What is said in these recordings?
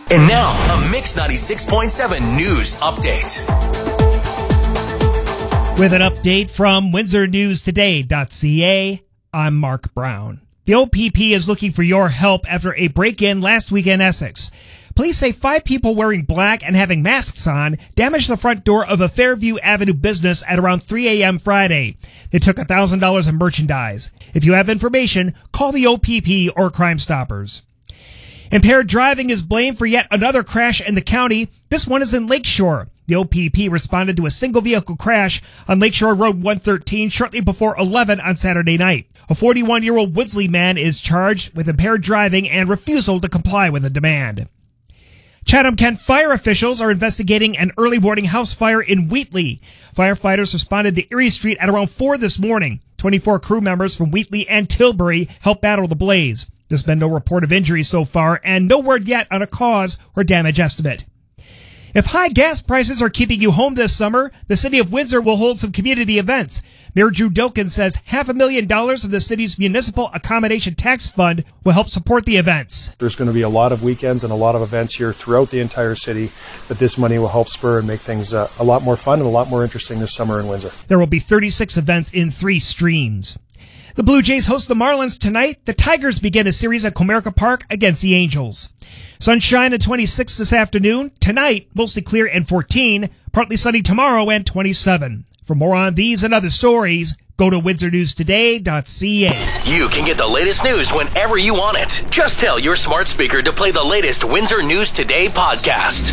And now, a Mix 96.7 news update. With an update from WindsorNewsToday.ca, I'm Mark Brown. The OPP is looking for your help after a break-in last week in Essex. Police say 5 people wearing black and having masks on damaged the front door of a Fairview Avenue business at around 3 a.m. Friday. They took $1,000 in merchandise. If you have information, call the OPP or Crime Stoppers. Impaired driving is blamed for yet another crash in the county. This one is in Lakeshore. The OPP responded to a single vehicle crash on Lakeshore Road 113 shortly before 11 on Saturday night. A 41-year-old Woodsley man is charged with impaired driving and refusal to comply with a demand. Chatham-Kent fire officials are investigating an early warning house fire in Wheatley. Firefighters responded to Erie Street at around 4 this morning. 24 crew members from Wheatley and Tilbury helped battle the blaze. There's been no report of injuries so far and no word yet on a cause or damage estimate. If high gas prices are keeping you home this summer, the City of Windsor will hold some community events. Mayor Drew Doken says $500,000 of the city's Municipal Accommodation Tax Fund will help support the events. There's going to be a lot of weekends and a lot of events here throughout the entire city that this money will help spur and make things a lot more fun and a lot more interesting this summer in Windsor. There will be 36 events in 3 streams. The Blue Jays host the Marlins tonight. The Tigers begin a series at Comerica Park against the Angels. Sunshine at 26 this afternoon. Tonight, mostly clear and 14. Partly sunny tomorrow and 27. For more on these and other stories, go to WindsorNewsToday.ca. You can get the latest news whenever you want it. Just tell your smart speaker to play the latest Windsor News Today podcast.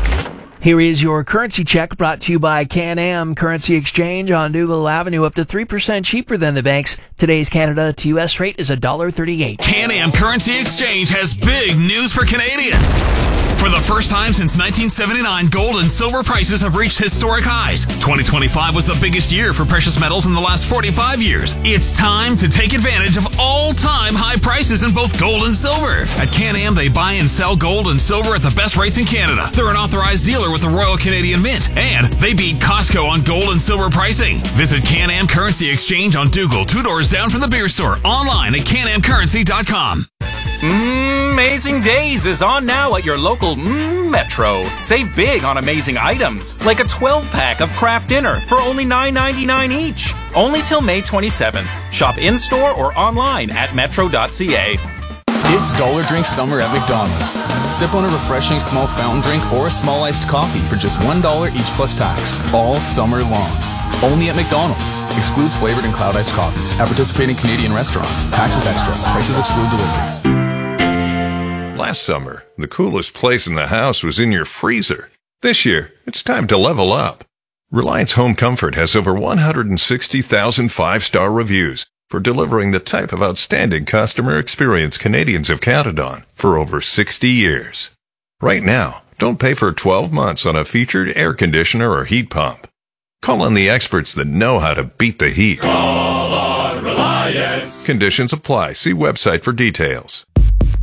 Here is your currency check brought to you by Can-Am Currency Exchange on Dougal Avenue, up to 3% cheaper than the banks. Today's Canada to U.S. rate is $1.38. Can-Am Currency Exchange has big news for Canadians. For the first time since 1979, gold and silver prices have reached historic highs. 2025 was the biggest year for precious metals in the last 45 years. It's time to take advantage of all-time high prices in both gold and silver. At Can-Am, they buy and sell gold and silver at the best rates in Canada. They're an authorized dealer with the Royal Canadian Mint, and they beat Costco on gold and silver pricing. Visit Can-Am Currency Exchange on Dougal, 2 doors down from the beer store, online at canamcurrency.com. Amazing Days is on now at your local Metro. Save big on amazing items, like a 12-pack of Kraft Dinner for only $9.99 each. Only till May 27th. Shop in-store or online at metro.ca. It's Dollar Drink Summer at McDonald's. Sip on a refreshing small fountain drink or a small iced coffee for just $1 each plus tax, all summer long. Only at McDonald's. Excludes flavored and cloud iced coffees. At participating Canadian restaurants. Taxes extra. Prices exclude delivery. Last summer, the coolest place in the house was in your freezer. This year, it's time to level up. Reliance Home Comfort has over 160,000 5-star reviews for delivering the type of outstanding customer experience Canadians have counted on for over 60 years. Right now, don't pay for 12 months on a featured air conditioner or heat pump. Call on the experts that know how to beat the heat. Call on Reliance. Conditions apply. See website for details.